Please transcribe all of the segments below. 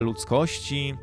ludzkości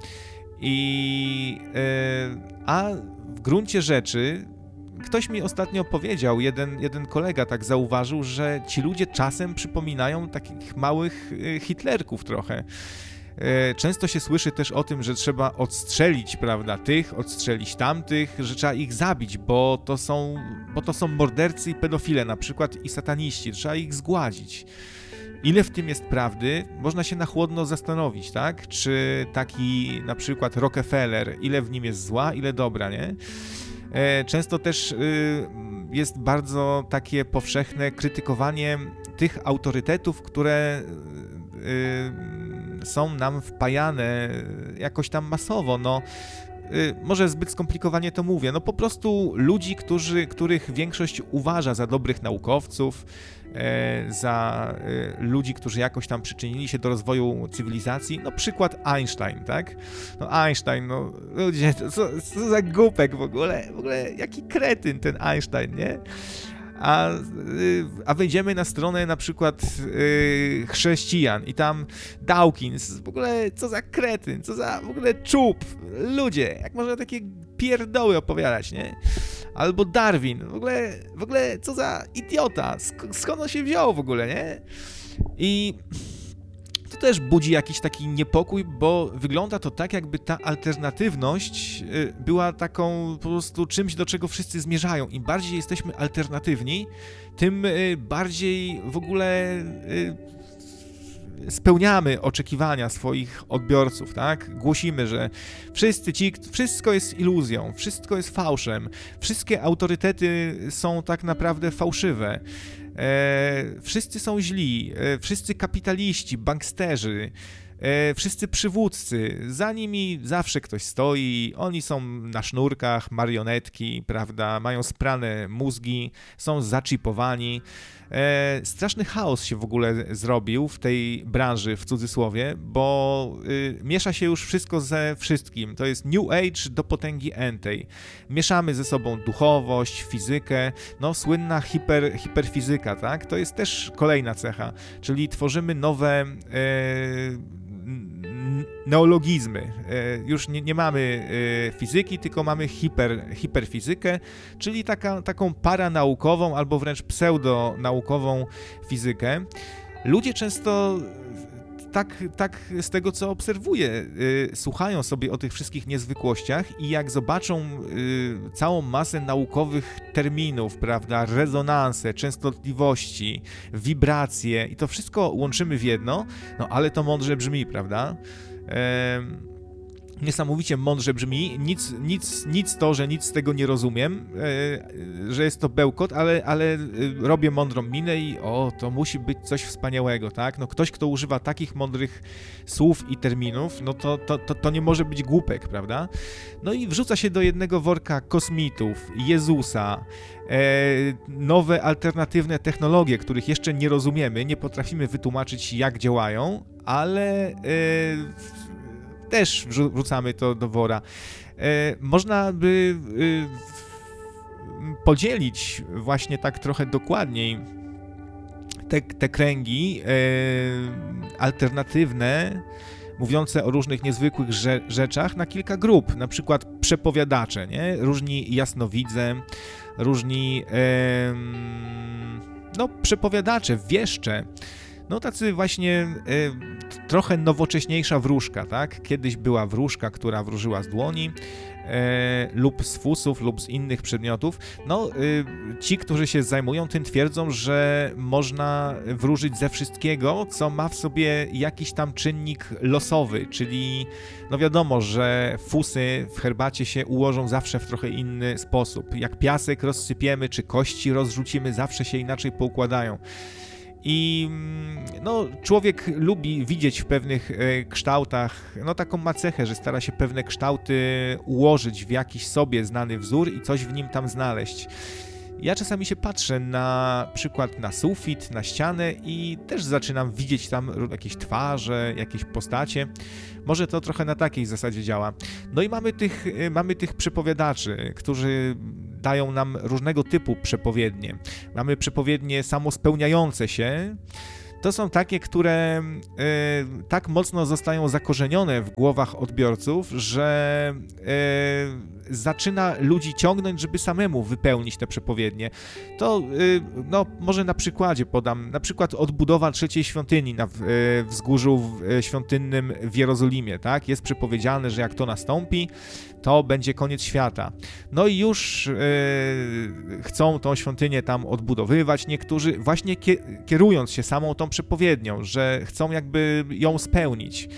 a w gruncie rzeczy ktoś mi ostatnio powiedział, jeden kolega tak zauważył, że ci ludzie czasem przypominają takich małych Hitlerków trochę. Często się słyszy też o tym, że trzeba odstrzelić, prawda, odstrzelić tamtych, że trzeba ich zabić, bo to są mordercy i pedofile na przykład i sataniści, trzeba ich zgładzić. Ile w tym jest prawdy? Można się na chłodno zastanowić, tak? Czy taki na przykład Rockefeller, ile w nim jest zła, ile dobra, nie? Często też jest bardzo takie powszechne krytykowanie tych autorytetów, które są nam wpajane jakoś tam masowo, może zbyt skomplikowanie to mówię, po prostu ludzi, których większość uważa za dobrych naukowców, za ludzi, którzy jakoś tam przyczynili się do rozwoju cywilizacji, przykład Einstein, tak? Einstein, ludzie, co za głupek w ogóle jaki kretyn ten Einstein, nie? A wejdziemy na stronę na przykład chrześcijan i tam Dawkins, w ogóle co za kretyn, co za w ogóle czub, ludzie, jak można takie pierdoły opowiadać, nie? Albo Darwin, w ogóle co za idiota, skąd on się wziął w ogóle, nie? I to też budzi jakiś taki niepokój, bo wygląda to tak, jakby ta alternatywność była taką po prostu czymś, do czego wszyscy zmierzają. Im bardziej jesteśmy alternatywni, tym bardziej w ogóle spełniamy oczekiwania swoich odbiorców, tak? Głosimy, że wszystko jest iluzją, wszystko jest fałszem, wszystkie autorytety są tak naprawdę fałszywe. Wszyscy są źli, wszyscy kapitaliści, banksterzy, wszyscy przywódcy, za nimi zawsze ktoś stoi, oni są na sznurkach, marionetki, prawda, mają sprane mózgi, są zaczipowani. Straszny chaos się w ogóle zrobił w tej branży, w cudzysłowie, bo miesza się już wszystko ze wszystkim. To jest New Age do potęgi entej. Mieszamy ze sobą duchowość, fizykę, słynna hiperfizyka, tak? To jest też kolejna cecha, czyli tworzymy nowe neologizmy. Już nie mamy fizyki, tylko mamy hiperfizykę, czyli taką paranaukową albo wręcz pseudonaukową fizykę. Ludzie często tak z tego, co obserwuję, słuchają sobie o tych wszystkich niezwykłościach i jak zobaczą całą masę naukowych terminów, prawda, rezonanse, częstotliwości, wibracje i to wszystko łączymy w jedno, ale to mądrze brzmi, prawda? Niesamowicie mądrze brzmi, nic to, że nic z tego nie rozumiem, że jest to bełkot, ale robię mądrą minę i to musi być coś wspaniałego, tak? Ktoś, kto używa takich mądrych słów i terminów, to nie może być głupek, prawda? I wrzuca się do jednego worka kosmitów, Jezusa, nowe, alternatywne technologie, których jeszcze nie rozumiemy, nie potrafimy wytłumaczyć, jak działają, ale też wrzucamy to do wora. Można by podzielić właśnie tak trochę dokładniej te kręgi alternatywne, mówiące o różnych niezwykłych rzeczach na kilka grup, na przykład przepowiadacze, nie? Różni jasnowidze, różni przepowiadacze, wieszcze, tacy właśnie trochę nowocześniejsza wróżka, tak? Kiedyś była wróżka, która wróżyła z dłoni lub z fusów, lub z innych przedmiotów. Ci, którzy się zajmują tym, twierdzą, że można wróżyć ze wszystkiego, co ma w sobie jakiś tam czynnik losowy, czyli wiadomo, że fusy w herbacie się ułożą zawsze w trochę inny sposób. Jak piasek rozsypiemy, czy kości rozrzucimy, zawsze się inaczej poukładają. I człowiek lubi widzieć w pewnych kształtach, taką ma cechę, że stara się pewne kształty ułożyć w jakiś sobie znany wzór i coś w nim tam znaleźć. Ja czasami się patrzę na przykład na sufit, na ścianę i też zaczynam widzieć tam jakieś twarze, jakieś postacie. Może to trochę na takiej zasadzie działa. I mamy tych przepowiadaczy, którzy dają nam różnego typu przepowiednie. Mamy przepowiednie samospełniające się, to są takie, które tak mocno zostają zakorzenione w głowach odbiorców, że zaczyna ludzi ciągnąć, żeby samemu wypełnić te przepowiednie. To no, może na przykładzie podam, na przykład odbudowa trzeciej świątyni na wzgórzu świątynnym w Jerozolimie, tak? Jest przepowiedziane, że jak to nastąpi, to będzie koniec świata. No i już chcą tą świątynię tam odbudowywać niektórzy, właśnie kierując się samą tą przepowiednią, że chcą jakby ją spełnić.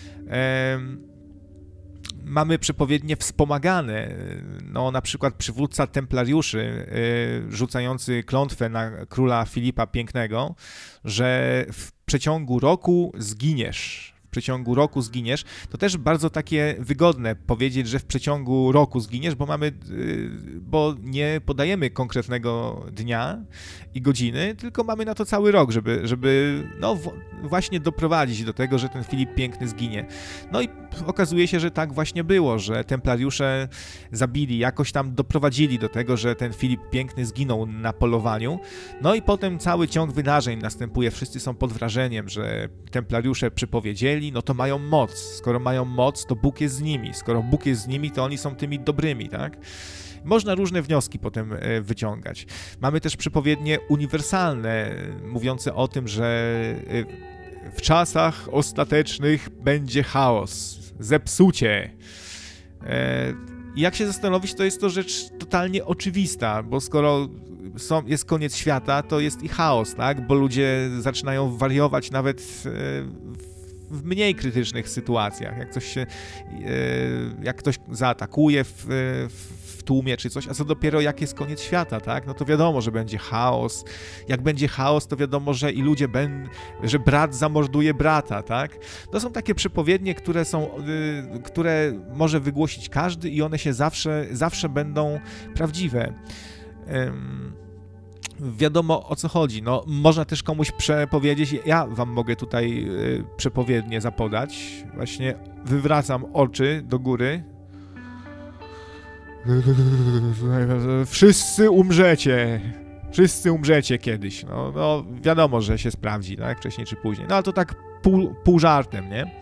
Mamy przepowiednie wspomagane, no na przykład przywódca templariuszy rzucający klątwę na króla Filipa Pięknego, że w przeciągu roku zginiesz. W przeciągu roku zginiesz, to też bardzo takie wygodne powiedzieć, że w przeciągu roku zginiesz, bo nie podajemy konkretnego dnia i godziny, tylko mamy na to cały rok, żeby no właśnie doprowadzić do tego, że ten Filip Piękny zginie. No i okazuje się, że tak właśnie było, że templariusze zabili, jakoś tam doprowadzili do tego, że ten Filip Piękny zginął na polowaniu. No i potem cały ciąg wydarzeń następuje, wszyscy są pod wrażeniem, że templariusze przypowiedzieli, no to mają moc. Skoro mają moc, to Bóg jest z nimi. Skoro Bóg jest z nimi, to oni są tymi dobrymi, tak? Można różne wnioski potem wyciągać. Mamy też przepowiednie uniwersalne, mówiące o tym, że w czasach ostatecznych będzie chaos, zepsucie. Jak się zastanowić, to jest to rzecz totalnie oczywista, bo skoro jest koniec świata, to jest i chaos, tak? Bo ludzie zaczynają wariować nawet w mniej krytycznych sytuacjach, jak ktoś zaatakuje w tłumie czy coś, a co dopiero jak jest koniec świata, tak? No to wiadomo, że będzie chaos. Jak będzie chaos, to wiadomo, że i ludzie że brat zamorduje brata, tak? To są takie przepowiednie, które może wygłosić każdy i one się zawsze będą prawdziwe. Wiadomo, o co chodzi. No, można też komuś przepowiedzieć, ja wam mogę tutaj przepowiednie zapodać. Właśnie wywracam oczy do góry. Wszyscy umrzecie kiedyś. No wiadomo, że się sprawdzi, tak? Wcześniej czy później. No ale to tak pół żartem, nie?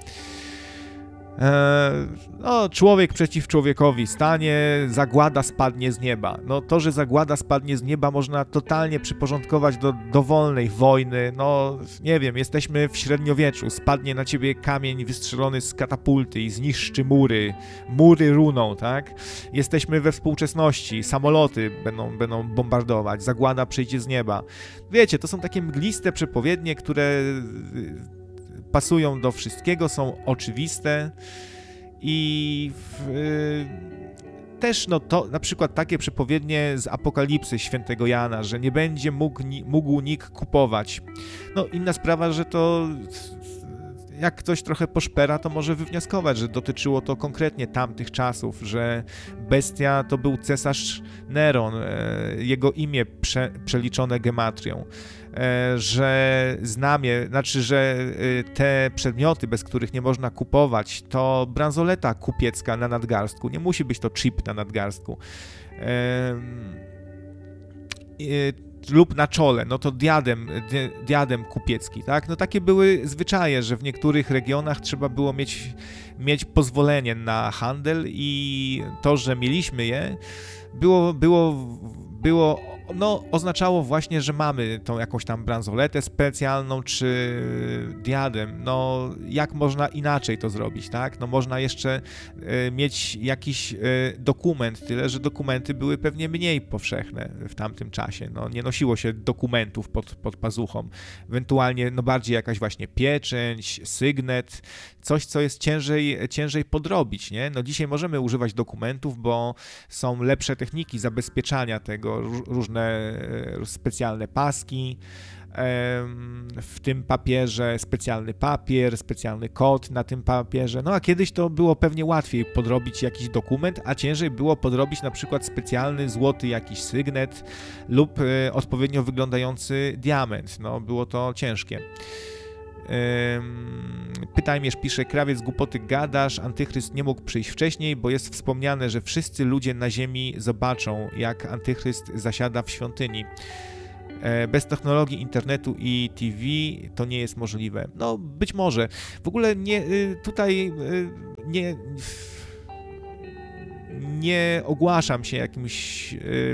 No, człowiek przeciw człowiekowi stanie, zagłada spadnie z nieba. No to, że zagłada spadnie z nieba, można totalnie przyporządkować do dowolnej wojny. No nie wiem, jesteśmy w średniowieczu, spadnie na ciebie kamień wystrzelony z katapulty i zniszczy mury runą, tak? Jesteśmy we współczesności, samoloty będą bombardować, zagłada przyjdzie z nieba. Wiecie, to są takie mgliste przepowiednie, które pasują do wszystkiego, są oczywiste i też no to na przykład takie przepowiednie z Apokalipsy świętego Jana, że nie będzie mógł nikt kupować. No inna sprawa, że to jak ktoś trochę poszpera, to może wywnioskować, że dotyczyło to konkretnie tamtych czasów, że bestia to był cesarz Neron, jego imię przeliczone gematrią, że że te przedmioty, bez których nie można kupować, to bransoleta kupiecka na nadgarstku, nie musi być to chip na nadgarstku, lub na czole, no to diadem kupiecki, tak? No takie były zwyczaje, że w niektórych regionach trzeba było mieć pozwolenie na handel i to, że mieliśmy je, no oznaczało właśnie, że mamy tą jakąś tam bransoletę specjalną, czy diadem. No jak można inaczej to zrobić, tak? No można jeszcze mieć jakiś dokument, tyle że dokumenty były pewnie mniej powszechne w tamtym czasie. No nie nosiło się dokumentów pod pazuchą. Ewentualnie no bardziej jakaś właśnie pieczęć, sygnet, coś, co jest ciężej podrobić, nie? No dzisiaj możemy używać dokumentów, bo są lepsze techniki zabezpieczania tego, różne specjalne paski w tym papierze, specjalny papier, specjalny kod na tym papierze. No a kiedyś to było pewnie łatwiej podrobić jakiś dokument, a ciężej było podrobić na przykład specjalny złoty jakiś sygnet lub odpowiednio wyglądający diament. No było to ciężkie. Pytajmierz pisze, krawiec głupoty gadasz, antychryst nie mógł przyjść wcześniej, bo jest wspomniane, że wszyscy ludzie na ziemi zobaczą, jak antychryst zasiada w świątyni. Bez technologii internetu i TV to nie jest możliwe. No, być może. W ogóle nie ogłaszam się jakimś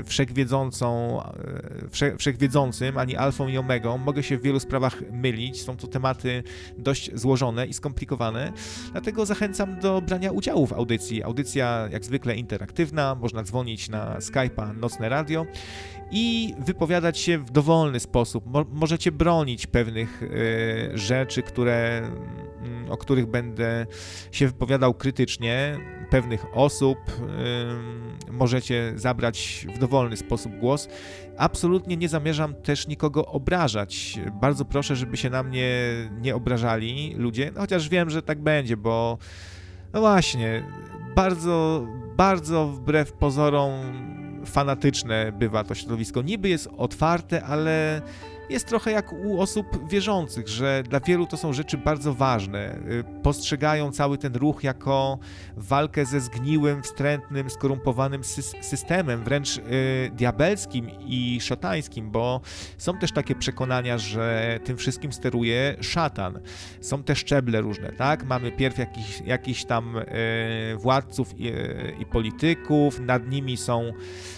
wszechwiedzącym, ani alfą i omegą. Mogę się w wielu sprawach mylić. Są to tematy dość złożone i skomplikowane. Dlatego zachęcam do brania udziału w audycji. Audycja jak zwykle interaktywna. Można dzwonić na Skype'a Nocne Radio i wypowiadać się w dowolny sposób. Możecie bronić pewnych rzeczy, o których będę się wypowiadał krytycznie, pewnych osób, możecie zabrać w dowolny sposób głos. Absolutnie nie zamierzam też nikogo obrażać. Bardzo proszę, żeby się na mnie nie obrażali ludzie, chociaż wiem, że tak będzie, bo no właśnie, bardzo, bardzo wbrew pozorom fanatyczne bywa to środowisko. Niby jest otwarte, ale jest trochę jak u osób wierzących, że dla wielu to są rzeczy bardzo ważne. Postrzegają cały ten ruch jako walkę ze zgniłym, wstrętnym, skorumpowanym systemem, wręcz diabelskim i szatańskim, bo są też takie przekonania, że tym wszystkim steruje szatan. Są te szczeble różne, tak? Mamy pierw jakichś tam władców i polityków, nad nimi są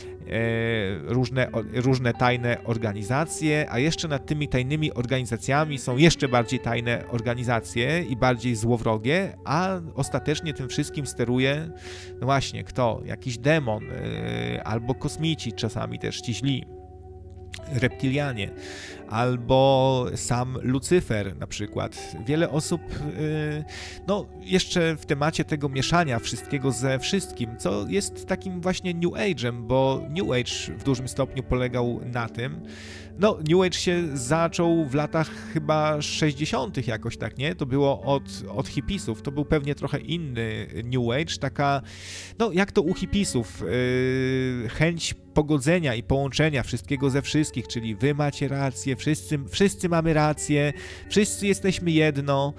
różne tajne organizacje, a jeszcze nad tymi tajnymi organizacjami są jeszcze bardziej tajne organizacje i bardziej złowrogie, a ostatecznie tym wszystkim steruje, no właśnie, kto? Jakiś demon, albo kosmici, czasami też ci źli, reptilianie, albo sam Lucyfer na przykład. Wiele osób, no jeszcze w temacie tego mieszania wszystkiego ze wszystkim, co jest takim właśnie New Age'em, bo New Age w dużym stopniu polegał na tym, no New Age się zaczął w latach chyba 60. jakoś tak, nie? To było od hipisów, to był pewnie trochę inny New Age, taka, no jak to u hipisów, chęć pogodzenia i połączenia wszystkiego ze wszystkich, czyli wy macie rację, wszyscy mamy rację, wszyscy jesteśmy jedno.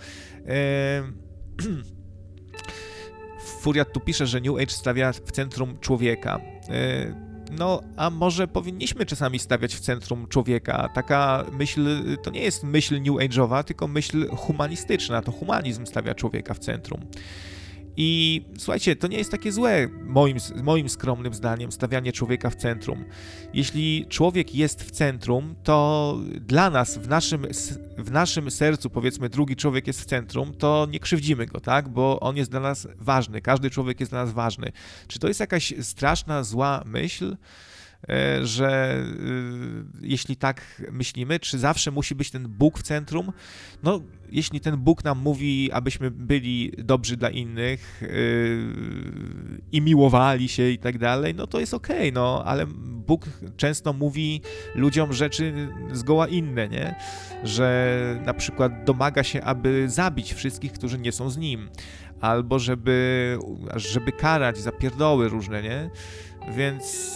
Furiat tu pisze, że New Age stawia w centrum człowieka. No, a może powinniśmy czasami stawiać w centrum człowieka. Taka myśl, to nie jest myśl New Age'owa, tylko myśl humanistyczna. To humanizm stawia człowieka w centrum. I słuchajcie, to nie jest takie złe, moim skromnym zdaniem, stawianie człowieka w centrum. Jeśli człowiek jest w centrum, to dla nas, w naszym sercu, powiedzmy, drugi człowiek jest w centrum, to nie krzywdzimy go, tak? Bo on jest dla nas ważny, każdy człowiek jest dla nas ważny. Czy to jest jakaś straszna, zła myśl, że jeśli tak myślimy, czy zawsze musi być ten Bóg w centrum? No, jeśli ten Bóg nam mówi, abyśmy byli dobrzy dla innych i miłowali się i tak dalej, no to jest okej, no, ale Bóg często mówi ludziom rzeczy zgoła inne, nie? Że na przykład domaga się, aby zabić wszystkich, którzy nie są z Nim, albo żeby karać za pierdoły różne, nie? Więc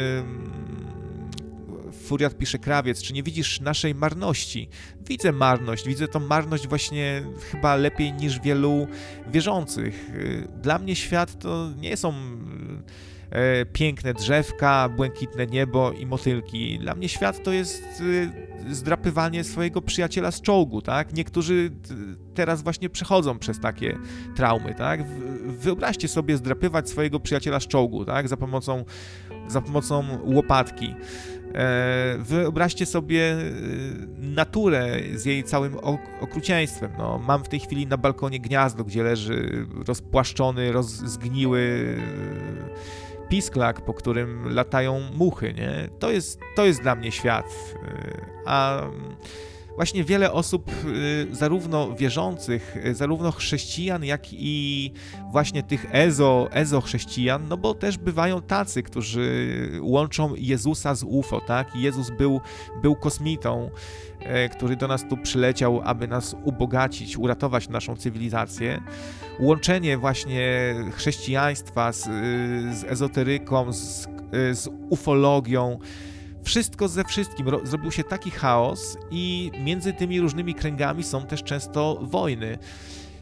Furiat pisze, Krawiec, czy nie widzisz naszej marności? Widzę marność, widzę tą marność właśnie chyba lepiej niż wielu wierzących. Dla mnie świat to nie są piękne drzewka, błękitne niebo i motylki. Dla mnie świat to jest zdrapywanie swojego przyjaciela z czołgu, tak? Niektórzy teraz właśnie przechodzą przez takie traumy, tak? Wyobraźcie sobie zdrapywać swojego przyjaciela z czołgu, tak? Za pomocą łopatki. Wyobraźcie sobie naturę z jej całym okrucieństwem. No, mam w tej chwili na balkonie gniazdo, gdzie leży rozpłaszczony, zgniły pisklak, po którym latają muchy, nie? To jest dla mnie świat. A właśnie wiele osób, zarówno wierzących, zarówno chrześcijan, jak i właśnie tych ezo-chrześcijan, no bo też bywają tacy, którzy łączą Jezusa z UFO, tak? Jezus był kosmitą, który do nas tu przyleciał, aby nas ubogacić, uratować naszą cywilizację. Łączenie właśnie chrześcijaństwa z ezoteryką, z ufologią, wszystko ze wszystkim. Zrobił się taki chaos i między tymi różnymi kręgami są też często wojny.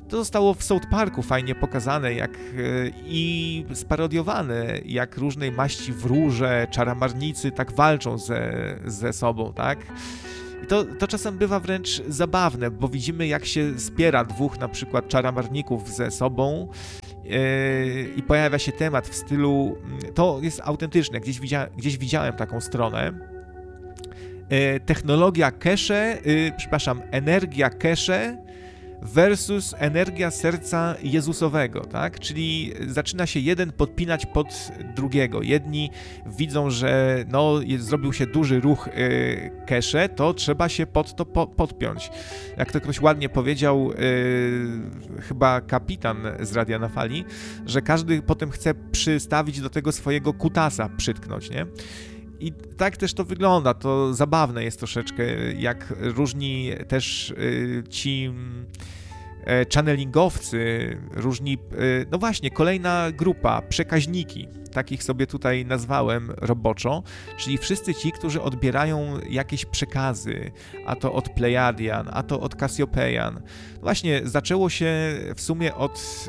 To zostało w South Parku fajnie pokazane i sparodiowane, jak różnej maści wróże, czaramarnicy tak walczą ze sobą, tak? I to czasem bywa wręcz zabawne, bo widzimy, jak się spiera dwóch na przykład czaramarników ze sobą i pojawia się temat w stylu, to jest autentyczne, gdzieś widziałem taką stronę, technologia cache, energia cache versus energia serca Jezusowego, tak? Czyli zaczyna się jeden podpinać pod drugiego. Jedni widzą, że zrobił się duży ruch cache, to trzeba się pod to podpiąć. Jak to ktoś ładnie powiedział, chyba kapitan z Radia na Fali, że każdy potem chce przystawić do tego swojego kutasa, przytknąć, nie? I tak też to wygląda, to zabawne jest troszeczkę, jak różni też ci channelingowcy, różni, no właśnie, kolejna grupa, przekaźniki, takich sobie tutaj nazwałem roboczo, czyli wszyscy ci, którzy odbierają jakieś przekazy, a to od Plejadian, a to od Kasiopejan. Właśnie zaczęło się w sumie od...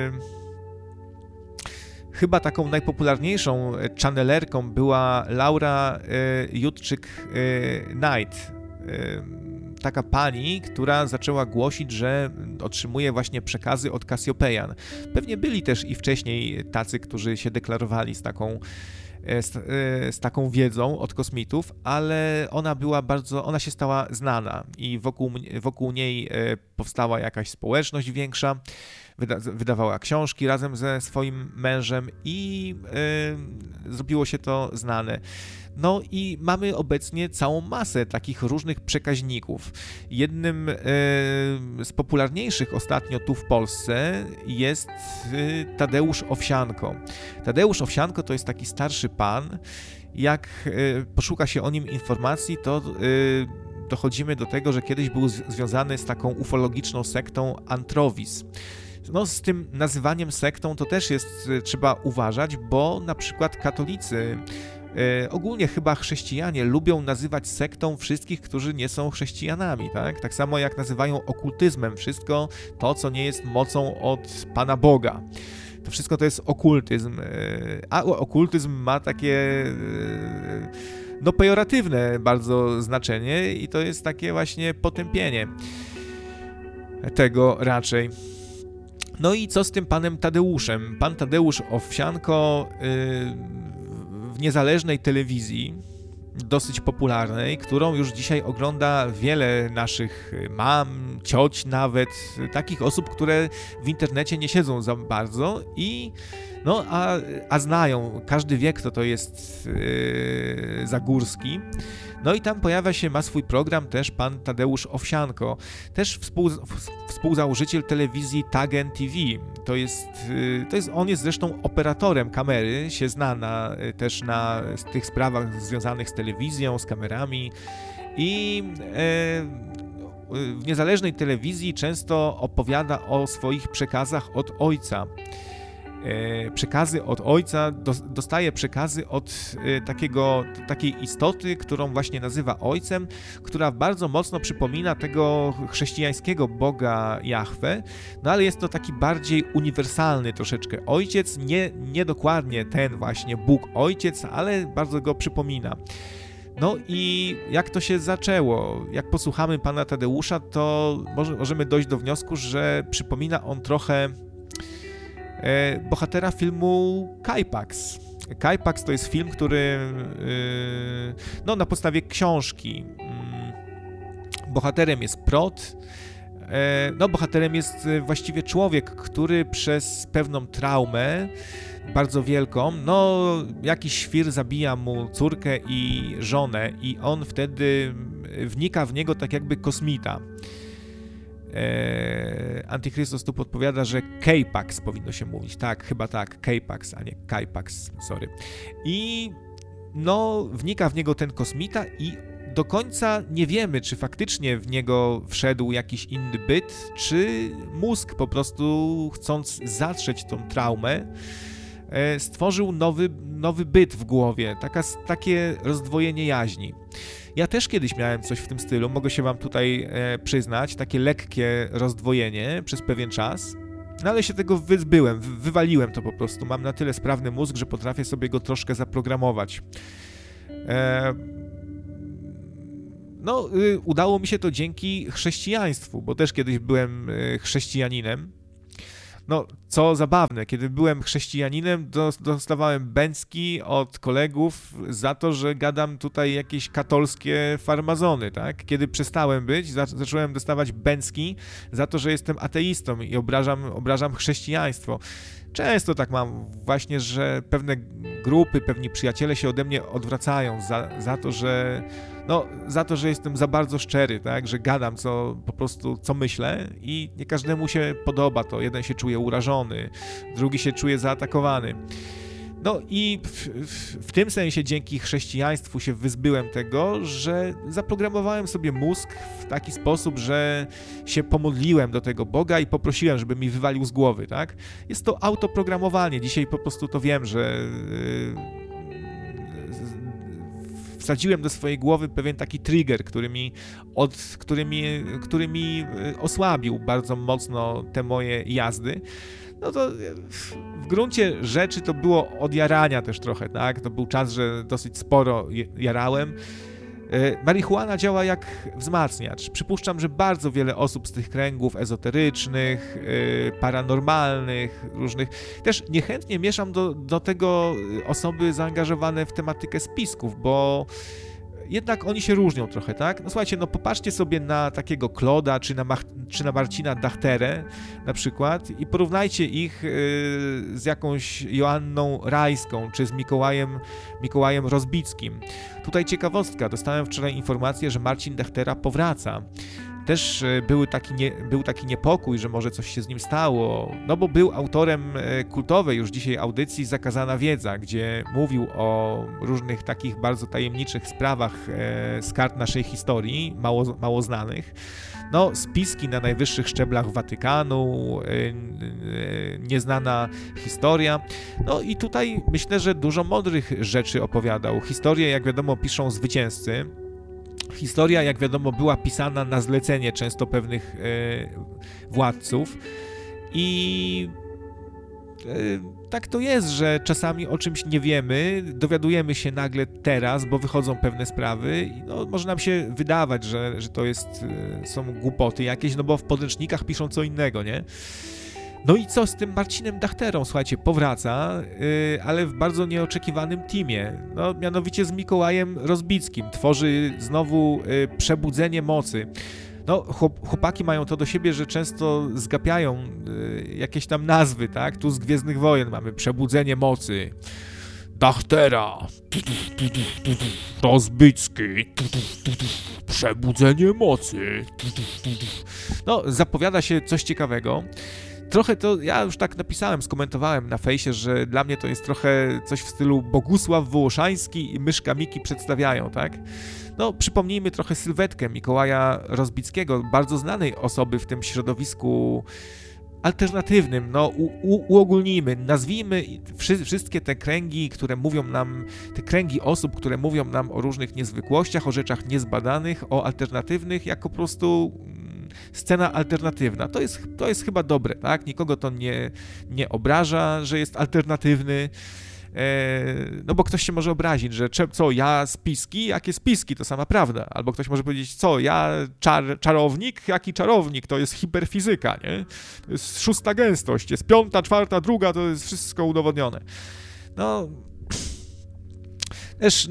Chyba taką najpopularniejszą channelerką była Laura Judczyk-Knight, taka pani, która zaczęła głosić, że otrzymuje właśnie przekazy od Kasiopejan. Pewnie byli też i wcześniej tacy, którzy się deklarowali z taką wiedzą od kosmitów, ale ona się stała znana i wokół niej powstała jakaś społeczność większa, wydawała książki razem ze swoim mężem i zrobiło się to znane. No i mamy obecnie całą masę takich różnych przekaźników. Jednym z popularniejszych ostatnio tu w Polsce jest Tadeusz Owsianko. Tadeusz Owsianko to jest taki starszy pan. Jak poszuka się o nim informacji, to dochodzimy do tego, że kiedyś był związany z taką ufologiczną sektą Antrowis. No, z tym nazywaniem sektą to też trzeba uważać, bo na przykład katolicy, ogólnie chyba chrześcijanie lubią nazywać sektą wszystkich, którzy nie są chrześcijanami, tak? Tak samo jak nazywają okultyzmem wszystko to, co nie jest mocą od Pana Boga. To wszystko to jest okultyzm, a okultyzm ma takie pejoratywne bardzo znaczenie i to jest takie właśnie potępienie tego raczej. No i co z tym panem Tadeuszem? Pan Tadeusz Owsianko w niezależnej telewizji, dosyć popularnej, którą już dzisiaj ogląda wiele naszych mam, cioć nawet, takich osób, które w internecie nie siedzą za bardzo a znają, każdy wie, kto to jest Zagórski. No i tam ma swój program też pan Tadeusz Owsianko, też współzałożyciel telewizji Tagen TV. On jest zresztą operatorem kamery, się zna też na tych sprawach związanych z telewizją, z kamerami i w niezależnej telewizji często opowiada o swoich przekazach od ojca. Dostaje przekazy od takiej istoty, którą właśnie nazywa ojcem, która bardzo mocno przypomina tego chrześcijańskiego Boga Jahwe, no ale jest to taki bardziej uniwersalny troszeczkę ojciec, nie dokładnie ten właśnie Bóg Ojciec, ale bardzo go przypomina. No i jak to się zaczęło? Jak posłuchamy pana Tadeusza, to możemy dojść do wniosku, że przypomina on trochę bohatera filmu Kajpaks. Kajpaks to jest film, który na podstawie książki. Bohaterem jest Prot. Bohaterem jest właściwie człowiek, który przez pewną traumę bardzo wielką, jakiś świr zabija mu córkę i żonę i on wtedy wnika w niego tak jakby kosmita. Antychrystus tu podpowiada, że Kajpaks powinno się mówić. Tak, chyba tak, Kajpaks, a nie Kajpaks, sorry. I wnika w niego ten kosmita i do końca nie wiemy, czy faktycznie w niego wszedł jakiś inny byt, czy mózg po prostu, chcąc zatrzeć tą traumę, stworzył nowy byt w głowie, takie rozdwojenie jaźni. Ja też kiedyś miałem coś w tym stylu, mogę się wam tutaj przyznać, takie lekkie rozdwojenie przez pewien czas, no ale się tego wyzbyłem, wywaliłem to po prostu. Mam na tyle sprawny mózg, że potrafię sobie go troszkę zaprogramować. Udało mi się to dzięki chrześcijaństwu, bo też kiedyś byłem chrześcijaninem. No, co zabawne, kiedy byłem chrześcijaninem, dostawałem bęcki od kolegów za to, że gadam tutaj jakieś katolskie farmazony, tak? Kiedy przestałem być, zacząłem dostawać bęcki za to, że jestem ateistą i obrażam chrześcijaństwo. Często tak mam właśnie, że pewne grupy, pewni przyjaciele się ode mnie odwracają za to, że jestem za bardzo szczery, tak, że gadam co myślę i nie każdemu się podoba to. Jeden się czuje urażony, drugi się czuje zaatakowany. No i w tym sensie dzięki chrześcijaństwu się wyzbyłem tego, że zaprogramowałem sobie mózg w taki sposób, że się pomodliłem do tego Boga i poprosiłem, żeby mi wywalił z głowy, tak? Jest to autoprogramowanie. Dzisiaj po prostu to wiem, że wsadziłem do swojej głowy pewien taki trigger, który mi osłabił bardzo mocno te moje jazdy. No to w gruncie rzeczy to było od jarania też trochę, tak? To był czas, że dosyć sporo jarałem. Marihuana działa jak wzmacniacz. Przypuszczam, że bardzo wiele osób z tych kręgów ezoterycznych, paranormalnych, różnych, też niechętnie mieszam do tego osoby zaangażowane w tematykę spisków, bo jednak oni się różnią trochę, tak? No słuchajcie, popatrzcie sobie na takiego Kloda, czy na Marcina Dachterę na przykład i porównajcie ich z jakąś Joanną Rajską, czy z Mikołajem Rozbickim. Tutaj ciekawostka, dostałem wczoraj informację, że Marcin Dachtera powraca. Też był taki niepokój, że może coś się z nim stało, no bo był autorem kultowej już dzisiaj audycji Zakazana Wiedza, gdzie mówił o różnych takich bardzo tajemniczych sprawach z kart naszej historii, mało znanych. No, spiski na najwyższych szczeblach Watykanu, nieznana historia. No i tutaj myślę, że dużo mądrych rzeczy opowiadał. Historię, jak wiadomo, piszą zwycięzcy. Historia, jak wiadomo, była pisana na zlecenie często pewnych władców i tak to jest, że czasami o czymś nie wiemy, dowiadujemy się nagle teraz, bo wychodzą pewne sprawy i może nam się wydawać, że to są głupoty jakieś, no bo w podręcznikach piszą co innego, nie? No i co z tym Marcinem Dachterą? Słuchajcie, powraca, ale w bardzo nieoczekiwanym teamie. No, mianowicie z Mikołajem Rozbickim. Tworzy znowu Przebudzenie Mocy. No, chłopaki mają to do siebie, że często zgapiają jakieś tam nazwy, tak? Tu z Gwiezdnych Wojen mamy Przebudzenie Mocy, Dachtera, Rozbicki, Przebudzenie Mocy. No, zapowiada się coś ciekawego. Trochę to, ja już tak napisałem, skomentowałem na fejsie, że dla mnie to jest trochę coś w stylu Bogusław Wołoszański i Myszka Miki przedstawiają, tak? No, przypomnijmy trochę sylwetkę Mikołaja Rozbickiego, bardzo znanej osoby w tym środowisku alternatywnym, no uogólnijmy, nazwijmy wszystkie te kręgi, które mówią nam, te kręgi osób, które mówią nam o różnych niezwykłościach, o rzeczach niezbadanych, o alternatywnych, jako po prostu scena alternatywna. To jest chyba dobre, tak? Nikogo to nie obraża, że jest alternatywny, no bo ktoś się może obrazić, że co, ja spiski? Jakie spiski? To sama prawda. Albo ktoś może powiedzieć, co, ja czarownik? Jaki czarownik? To jest hiperfizyka, nie? To jest 6. gęstość, jest 5., 4., 2., to jest wszystko udowodnione. No, też,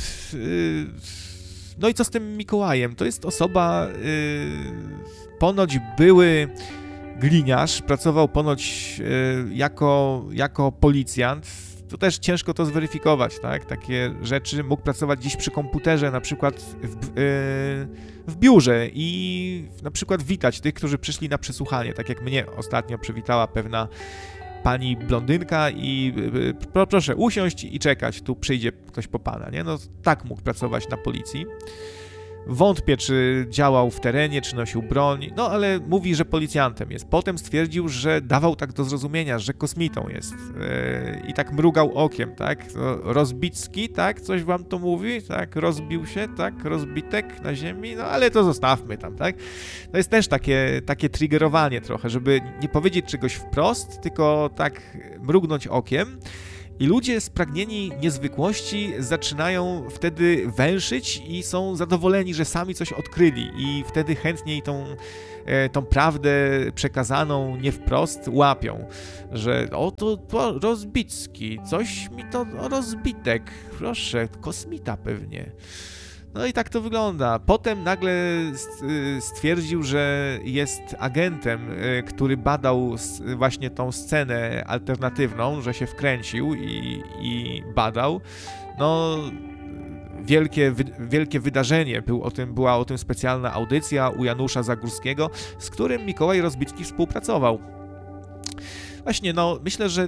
no i co z tym Mikołajem? To jest osoba, ponoć były gliniarz, pracował ponoć jako policjant. To też ciężko to zweryfikować, tak? Takie rzeczy. Mógł pracować gdzieś przy komputerze, na przykład w biurze i na przykład witać tych, którzy przyszli na przesłuchanie, tak jak mnie ostatnio przywitała pewna pani blondynka i proszę usiąść i czekać, tu przyjdzie ktoś po pana, nie? No tak mógł pracować na policji. Wątpię, czy działał w terenie, czy nosił broń, no ale mówi, że policjantem jest. Potem stwierdził, że dawał tak do zrozumienia, że kosmitą jest i tak mrugał okiem, tak? No, Rozbicki, tak? Coś wam to mówi? Tak? Rozbił się, tak? Rozbitek na ziemi? No ale to zostawmy tam, tak? To jest też takie triggerowanie trochę, żeby nie powiedzieć czegoś wprost, tylko tak mrugnąć okiem. I ludzie spragnieni niezwykłości zaczynają wtedy węszyć i są zadowoleni, że sami coś odkryli i wtedy chętniej tą prawdę przekazaną nie wprost łapią, że to Rozbicki, coś mi to Rozbitek, proszę, kosmita pewnie. No i tak to wygląda. Potem nagle stwierdził, że jest agentem, który badał właśnie tą scenę alternatywną, że się wkręcił i badał. No, wielkie wydarzenie, była o tym specjalna audycja u Janusza Zagórskiego, z którym Mikołaj Rozbicki współpracował. Właśnie, no myślę, że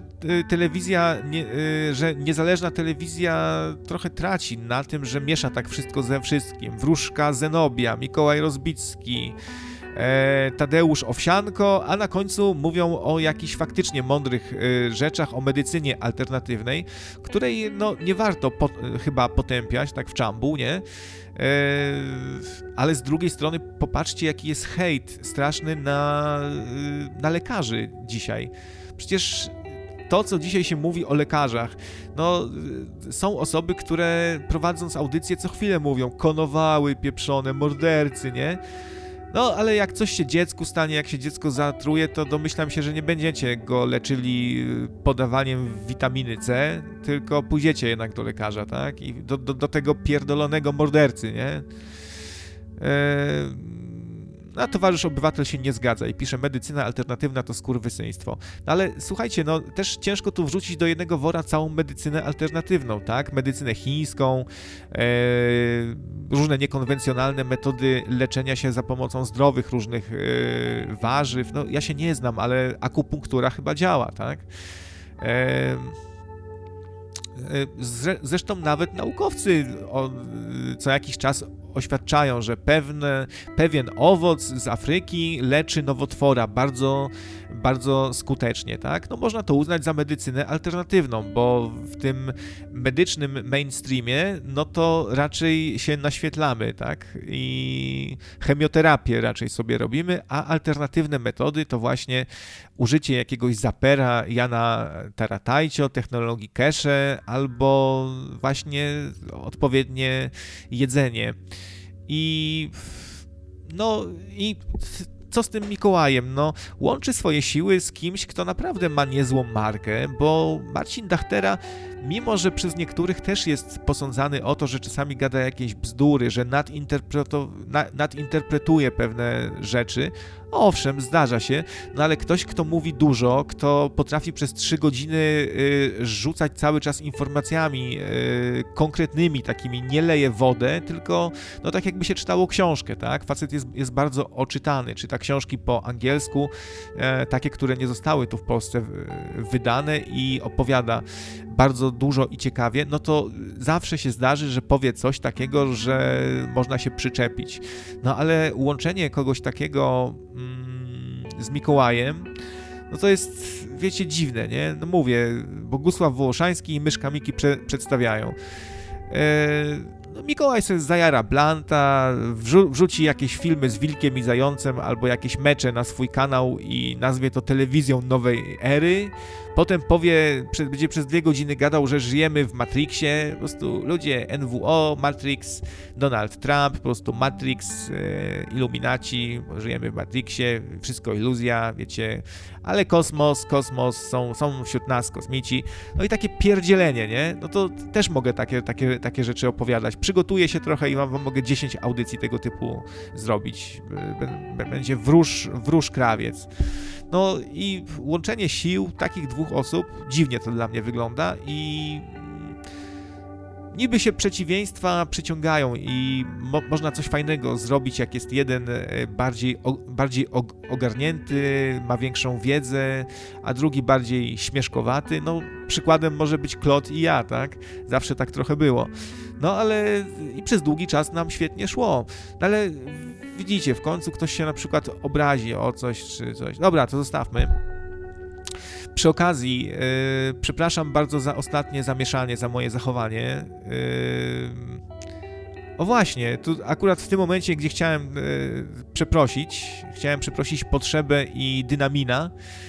że niezależna telewizja trochę traci na tym, że miesza tak wszystko ze wszystkim. Wróżka Zenobia, Mikołaj Rozbicki, Tadeusz Owsianko, a na końcu mówią o jakichś faktycznie mądrych rzeczach, o medycynie alternatywnej, której no nie warto chyba potępiać tak w czambu, nie? Ale z drugiej strony popatrzcie, jaki jest hejt straszny na lekarzy dzisiaj. Przecież to, co dzisiaj się mówi o lekarzach, no są osoby, które prowadząc audycję co chwilę mówią konowały pieprzone, mordercy, nie? No, ale jak coś się dziecku stanie, jak się dziecko zatruje, to domyślam się, że nie będziecie go leczyli podawaniem witaminy C, tylko pójdziecie jednak do lekarza, tak? I do tego pierdolonego mordercy, nie? A towarzysz obywatel się nie zgadza i pisze, medycyna alternatywna to skurwysyństwo. No ale słuchajcie, no też ciężko tu wrzucić do jednego wora całą medycynę alternatywną, tak? Medycynę chińską, różne niekonwencjonalne metody leczenia się za pomocą zdrowych różnych warzyw. No ja się nie znam, ale akupunktura chyba działa, tak? Zresztą nawet naukowcy co jakiś czas oświadczają, że pewien owoc z Afryki leczy nowotwora bardzo, bardzo skutecznie, tak? No można to uznać za medycynę alternatywną, bo w tym medycznym mainstreamie, no to raczej się naświetlamy, tak? I chemioterapię raczej sobie robimy, a alternatywne metody to właśnie użycie jakiegoś zapera Jana Taratajcio, technologii Kesze, albo właśnie odpowiednie jedzenie. I co z tym Mikołajem? No, łączy swoje siły z kimś, kto naprawdę ma niezłą markę, bo Marcin Dachtera, mimo że przez niektórych też jest posądzany o to, że czasami gada jakieś bzdury, że nadinterpretuje pewne rzeczy, owszem, zdarza się, no ale ktoś, kto mówi dużo, kto potrafi przez 3 godziny rzucać cały czas informacjami konkretnymi, takimi, nie leje wodę, tylko no tak jakby się czytało książkę, tak? Facet jest bardzo oczytany, czyta książki po angielsku, takie, które nie zostały tu w Polsce wydane i opowiada bardzo dużo i ciekawie, no to zawsze się zdarzy, że powie coś takiego, że można się przyczepić. No ale łączenie kogoś takiego z Mikołajem, no to jest, wiecie, dziwne, nie? No mówię, Bogusław Wołoszański i Myszka Miki przedstawiają. No Mikołaj sobie zajara blanta, wrzuci jakieś filmy z wilkiem i zającem albo jakieś mecze na swój kanał i nazwie to telewizją nowej ery. Potem będzie przez 2 godziny gadał, że żyjemy w Matrixie, po prostu ludzie, NWO, Matrix, Donald Trump, po prostu Matrix, Illuminaci, żyjemy w Matrixie, wszystko iluzja, wiecie, ale kosmos, są wśród nas kosmici, no i takie pierdzielenie, nie? No to też mogę takie rzeczy opowiadać. Przygotuję się trochę i wam mogę 10 audycji tego typu zrobić. Będzie wróż krawiec. No i łączenie sił takich 2 osób, dziwnie to dla mnie wygląda i niby się przeciwieństwa przyciągają i można coś fajnego zrobić, jak jest jeden bardziej ogarnięty, ma większą wiedzę, a drugi bardziej śmieszkowaty. No przykładem może być Klot i ja, tak? Zawsze tak trochę było. No ale i przez długi czas nam świetnie szło. No ale widzicie, w końcu ktoś się na przykład obrazi o coś czy coś. Dobra, to zostawmy. Przy okazji, przepraszam bardzo za ostatnie zamieszanie, za moje zachowanie. O właśnie, tu akurat w tym momencie, gdzie chciałem przeprosić Potrzebę i Dynamina,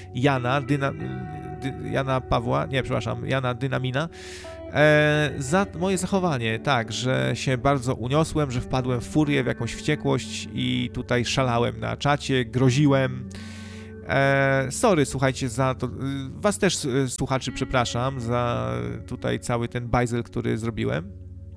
Jana Dynamina, za moje zachowanie, tak, że się bardzo uniosłem, że wpadłem w furię, w jakąś wściekłość i tutaj szalałem na czacie, groziłem. Sorry, słuchajcie, za to. Was też, słuchaczy, przepraszam za tutaj cały ten bajzel, który zrobiłem.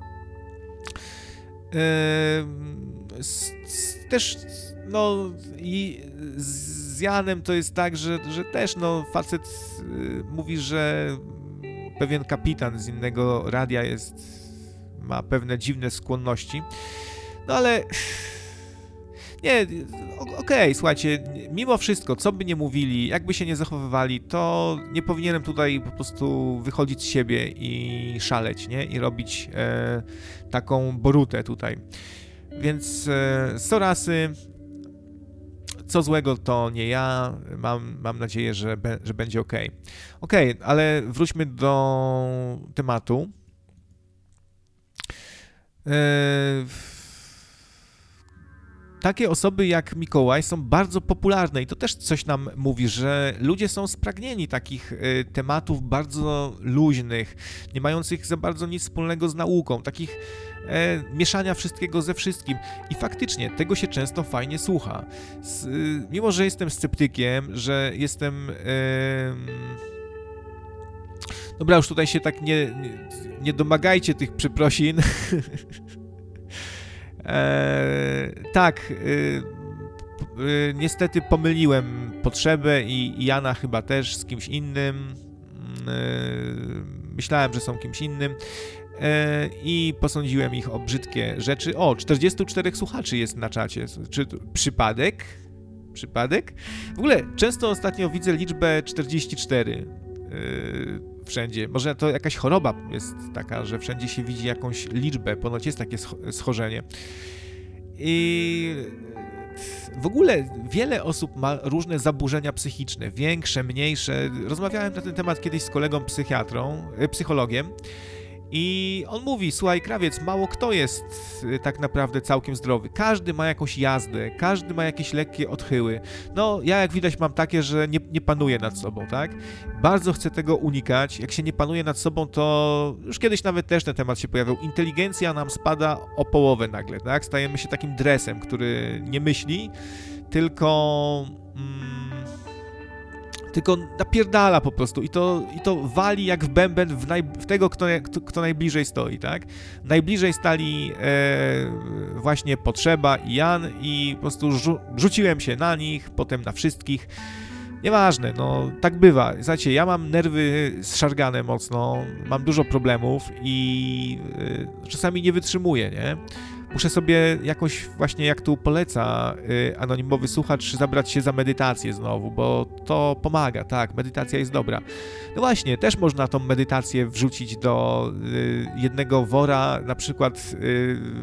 Też, no i z Janem to jest tak, że też, no, facet mówi, że pewien kapitan z innego radia ma pewne dziwne skłonności, no ale nie, okej, słuchajcie, mimo wszystko, co by nie mówili, jakby się nie zachowywali, to nie powinienem tutaj po prostu wychodzić z siebie i szaleć, nie? I robić taką borutę tutaj. Więc sorasy, co złego to nie ja, mam nadzieję, że będzie okej. Okej, ale wróćmy do tematu. Takie osoby jak Mikołaj są bardzo popularne i to też coś nam mówi, że ludzie są spragnieni takich tematów bardzo luźnych, nie mających za bardzo nic wspólnego z nauką, takich mieszania wszystkiego ze wszystkim i faktycznie tego się często fajnie słucha. Mimo że jestem sceptykiem, że jestem... Dobra, już tutaj się tak nie domagajcie tych przeprosin. Tak, niestety pomyliłem Potrzebę i Jana chyba też z kimś innym. Myślałem, że są kimś innym i posądziłem ich o brzydkie rzeczy. O, 44 słuchaczy jest na czacie. Czy przypadek? Przypadek? W ogóle często ostatnio widzę liczbę 44 wszędzie. Może to jakaś choroba jest taka, że wszędzie się widzi jakąś liczbę, ponoć jest takie schorzenie. I w ogóle wiele osób ma różne zaburzenia psychiczne, większe, mniejsze. Rozmawiałem na ten temat kiedyś z kolegą psychologiem i on mówi, słuchaj, Krawiec, mało kto jest tak naprawdę całkiem zdrowy. Każdy ma jakąś jazdę, każdy ma jakieś lekkie odchyły. No, ja jak widać mam takie, że nie panuję nad sobą, tak? Bardzo chcę tego unikać. Jak się nie panuje nad sobą, to już kiedyś nawet też ten temat się pojawiał. Inteligencja nam spada o połowę nagle, tak? Stajemy się takim dresem, który nie myśli, tylko napierdala po prostu i to wali jak w bęben w tego, kto najbliżej stoi, tak? Najbliżej stali właśnie Potrzeba i Jan i po prostu rzuciłem się na nich, potem na wszystkich. Nieważne, no tak bywa. Słuchajcie, ja mam nerwy zszargane mocno, mam dużo problemów i czasami nie wytrzymuję, nie? Muszę sobie jakoś właśnie, jak tu poleca anonimowy słuchacz, zabrać się za medytację znowu, bo to pomaga, tak, medytacja jest dobra. No właśnie, też można tą medytację wrzucić do jednego wora, na przykład